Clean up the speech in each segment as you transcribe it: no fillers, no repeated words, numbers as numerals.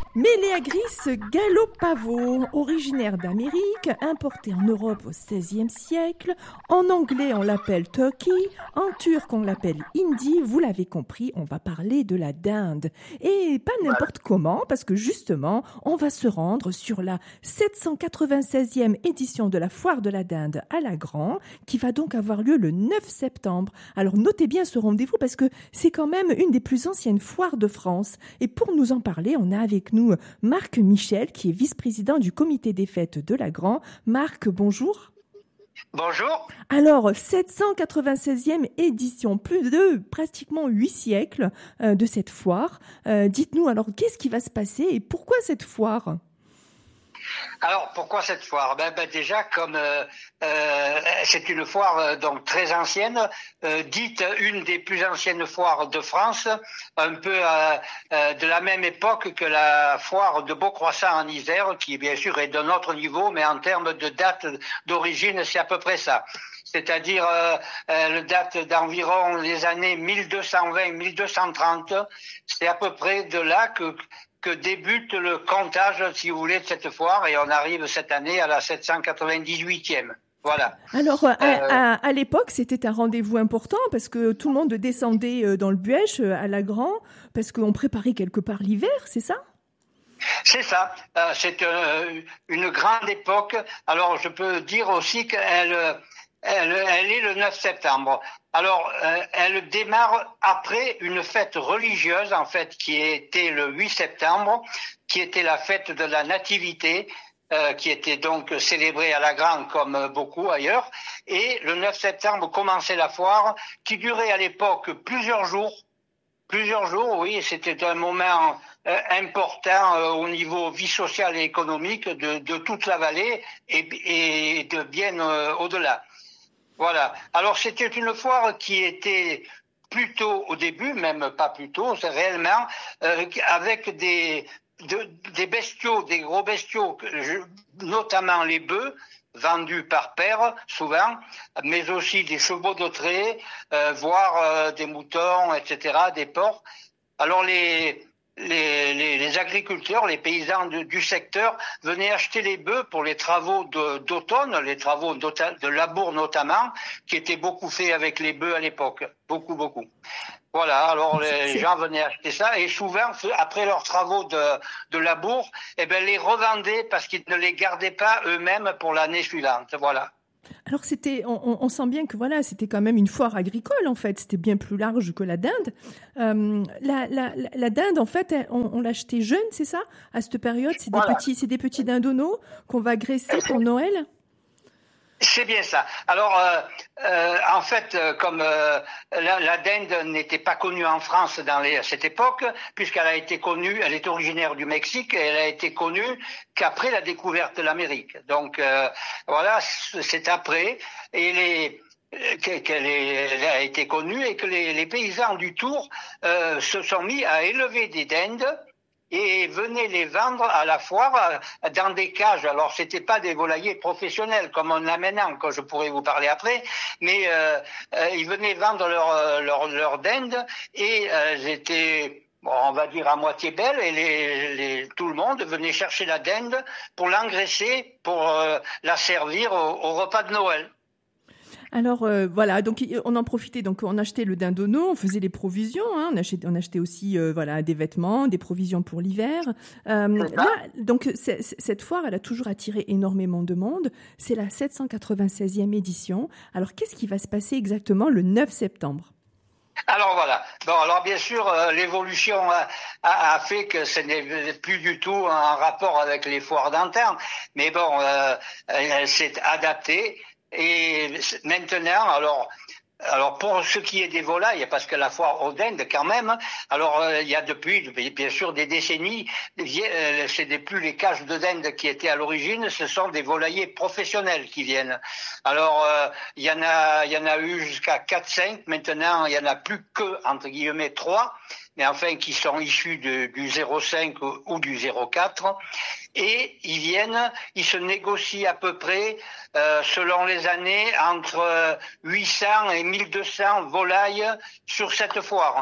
Meleagris gallopavo, originaire d'Amérique, importé en Europe au XVIe siècle. En anglais, on l'appelle turkey. En turc, on l'appelle hindi. Vous l'avez compris, on va parler de la dinde. Et pas n'importe comment, parce que justement, on va se rendre sur la 796e édition de la Foire de la Dinde à Lagran, qui va donc avoir lieu le 9 septembre. Alors notez bien ce rendez-vous, parce que c'est quand même une des plus anciennes foires de France. Et pour nous en parler, on a avec nous Marc Michel, qui est vice-président du comité des fêtes de Lagran. Marc, bonjour. Bonjour. Alors, 796e édition, plus de pratiquement 8 siècles de cette foire. Dites-nous alors, qu'est-ce qui va se passer et pourquoi cette foire ? Alors, pourquoi cette foire ? Déjà, comme c'est une foire donc très ancienne, dite une des plus anciennes foires de France, un peu de la même époque que la foire de Beaucroissant en Isère, qui bien sûr est d'un autre niveau, mais en termes de date d'origine, c'est à peu près ça. C'est-à-dire le date d'environ les années 1220-1230. C'est à peu près de là que débute le comptage, si vous voulez, de cette foire, et on arrive cette année à la 798e. Voilà. Alors, à l'époque, c'était un rendez-vous important parce que tout le monde descendait dans le Buëch, à Lagran, parce qu'on préparait quelque part l'hiver, c'est ça ? C'est ça. C'est une grande époque. Alors, je peux dire aussi qu'elle est le 9 septembre. Alors, elle démarre après une fête religieuse, en fait, qui était le 8 septembre, qui était la fête de la Nativité, qui était donc célébrée à Lagran comme beaucoup ailleurs. Et le 9 septembre commençait la foire, qui durait à l'époque plusieurs jours. Plusieurs jours, oui, c'était un moment important au niveau vie sociale et économique de toute la vallée et de bien au-delà. Voilà. Alors, c'était une foire qui était plutôt au début, même pas plutôt, c'est réellement, avec des bestiaux, des gros bestiaux, notamment les bœufs, vendus par paire, souvent, mais aussi des chevaux de trait, voire des moutons, etc., des porcs. Alors, les agriculteurs, les paysans du secteur venaient acheter les bœufs pour les travaux d'automne, les travaux de labour notamment, qui étaient beaucoup faits avec les bœufs à l'époque. Beaucoup. Voilà, alors les gens venaient acheter ça et souvent, après leurs travaux de labour, les revendaient parce qu'ils ne les gardaient pas eux-mêmes pour l'année suivante. Voilà. Alors on sent bien que voilà, c'était quand même une foire agricole en fait. C'était bien plus large que la dinde. La dinde en fait, on l'achetait jeune, c'est ça ? À cette période, c'est des petits dindonos qu'on va graisser pour Noël. C'est bien ça. Alors, en fait, comme la dinde n'était pas connue en France à cette époque, puisqu'elle est originaire du Mexique, et elle a été connue qu'après la découverte de l'Amérique. Donc, voilà, c'est après, et qu'elle a été connue et que les paysans du Tour se sont mis à élever des dindes et venaient les vendre à la foire dans des cages. Alors, c'était pas des volaillers professionnels comme on a maintenant, que je pourrais vous parler après, mais ils venaient vendre leur dinde et elles étaient, on va dire, à moitié belles, et tout le monde venait chercher la dinde pour l'engraisser, pour la servir au repas de Noël. Alors voilà, donc on en profitait, donc on achetait le dindono, on faisait les provisions, hein, on achetait aussi des vêtements, des provisions pour l'hiver. Là, donc cette foire, elle a toujours attiré énormément de monde. C'est la 796e édition. Alors qu'est-ce qui va se passer exactement le 9 septembre ? Alors voilà. Bon, alors bien sûr, l'évolution a fait que ce n'est plus du tout en rapport avec les foires d'antan, mais bon, elle s'est adaptée. Et maintenant, alors pour ce qui est des volailles, parce que la foire aux dindes quand même, alors il y a depuis bien sûr des décennies, ce n'est plus les cages de dindes qui étaient à l'origine, ce sont des volaillers professionnels qui viennent. Alors il y en a eu jusqu'à 4-5, maintenant il y en a plus que entre guillemets 3, mais enfin qui sont issus du 0,5 ou du 0,4. Et ils se négocient à peu près, selon les années, entre 800 et 1200 volailles sur cette foire.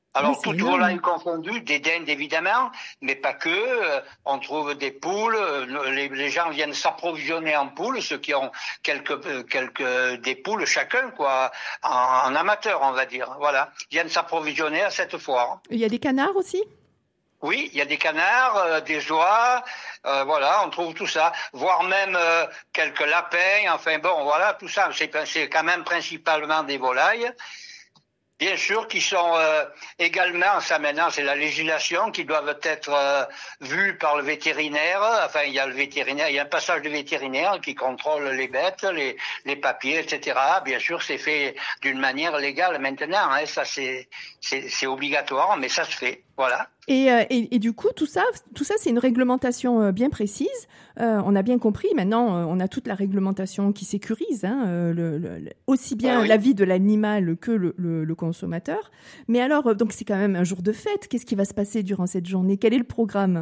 Alors, c'est toutes énorme. volailles confondues, des dindes évidemment, mais pas que. On trouve des poules. Les gens viennent s'approvisionner en poules, ceux qui ont des poules chacun, quoi, en amateur, on va dire. Voilà, viennent s'approvisionner à cette foire. Il y a des canards aussi? Oui, il y a des canards, des oies, voilà, on trouve tout ça, voire même quelques lapins. Enfin bon, voilà, tout ça, c'est quand même principalement des volailles. Bien sûr, qui sont également, ça maintenant c'est la législation, qui doivent être vues par le vétérinaire. Enfin, il y a le vétérinaire, il y a un passage de vétérinaire qui contrôle les bêtes, les papiers, etc. Bien sûr, c'est fait d'une manière légale maintenant. Hein, ça c'est obligatoire, mais ça se fait. Voilà. Et du coup, tout ça, c'est une réglementation bien précise. On a bien compris. Maintenant, on a toute la réglementation qui sécurise, hein, aussi bien la vie de l'animal que le consommateur. Mais alors, donc c'est quand même un jour de fête. Qu'est-ce qui va se passer durant cette journée? Quel est le programme?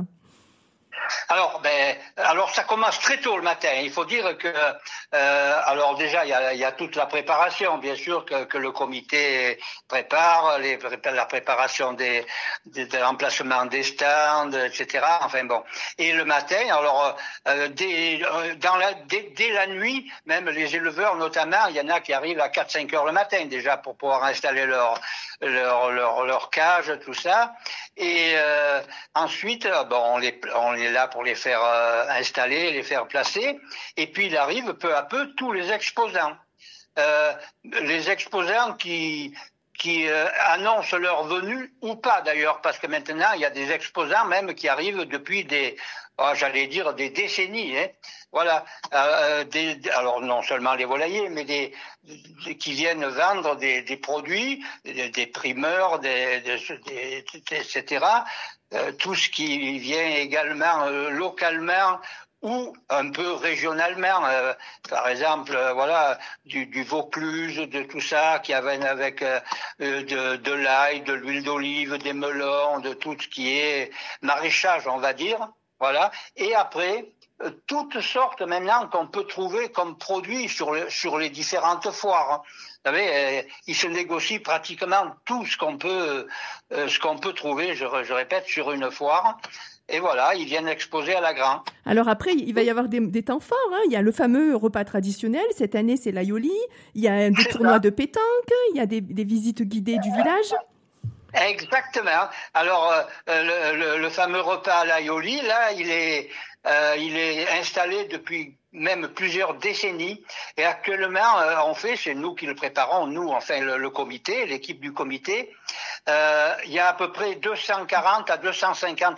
Alors ça commence très tôt le matin. Il faut dire que, alors déjà il y a toute la préparation, bien sûr que le comité prépare, la préparation de l'emplacement des stands, etc. Enfin bon. Et le matin, alors dès la nuit, même les éleveurs notamment, il y en a qui arrivent à 4-5 heures le matin déjà pour pouvoir installer leur cage, tout ça. Et ensuite, bon, on est là pour les faire installer, les faire placer. Et puis il arrive peu à peu tous les exposants. Les exposants qui annoncent leur venue ou pas d'ailleurs, parce que maintenant il y a des exposants même qui arrivent depuis des décennies. Hein. Voilà. Alors non seulement les volaillers, mais qui viennent vendre des produits, des primeurs, etc. Tout ce qui vient également localement ou un peu régionalement, par exemple, voilà, du Vaucluse, de tout ça, qui viennent avec de l'ail, de l'huile d'olive, des melons, de tout ce qui est maraîchage, on va dire, voilà. Et après, toutes sortes maintenant qu'on peut trouver comme produits sur les différentes foires. Hein. Vous savez, il se négocie pratiquement tout ce qu'on peut trouver, je répète, sur une foire. Et voilà, ils viennent exposer à l'Agrand. Alors après, il va y avoir des temps forts. Hein. Il y a le fameux repas traditionnel. Cette année, c'est l'aioli. Il y a des tournois de pétanque. Il y a des visites guidées du village. Exactement. Alors, le fameux repas à l'aioli, là, il est installé depuis même plusieurs décennies. Et actuellement, c'est nous qui le préparons, nous, enfin le comité, l'équipe du comité. Il y a à peu près 240 à 250